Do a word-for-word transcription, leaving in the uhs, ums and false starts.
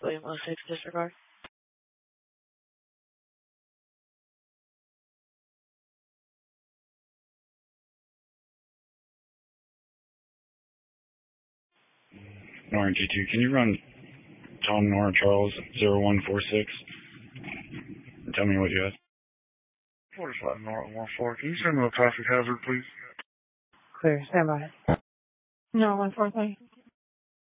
William oh six, disregard. Nora G two, can you run Tom Nora Charles zero one four six? And tell me what you have. forty-five Nora one four. Can you send me a traffic hazard, please? Clear, stand by. No, one four three.